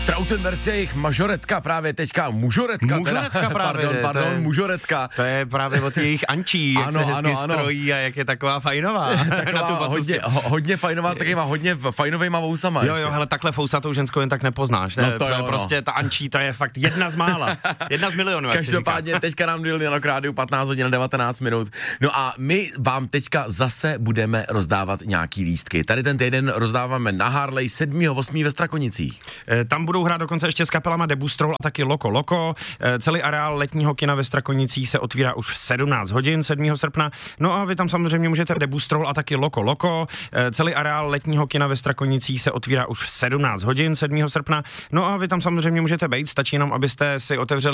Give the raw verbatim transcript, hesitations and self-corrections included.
Trautenberg je jejich mažoretka právě teďka, mužoretka. Mužoretka teda. právě. Pardon, pardon, to je, mužoretka. To je právě od jejich Ančí, jak ano, se hezky ano, ano. strojí a jak je taková fajnová. Taková hodně, ho, hodně fajnová s takovýma hodně fajnovejma vousama. Jo, jo, hele, takhle fousatou ženskou jen tak nepoznáš. No Ne? to To je jo, no. prostě ta Ančí, ta je fakt jedna z mála. Jedna z milionů, jak Každopádně teďka nám dělili na rádiu patnáct hodin a devatenáct minut. No a my vám teďka zase budeme rozdávat nějaký lístky. Tady ten týden rozdáváme na Harley sedmého osmého ve Strakonicích. E, tam budou hrát dokonce ještě s kapelama Debustrol a taky Loko Loko. E, celý areál letního kina ve Strakonicích se otvírá už v sedmnáct hodin sedmého srpna. No a vy tam samozřejmě můžete Debustrol a taky Loko Loko. E, celý areál letního kina ve Strakonicích se otvírá už v sedmnáct hodin sedmého srpna. No a vy tam samozřejmě můžete být, stačí jenom, abyste si otevřeli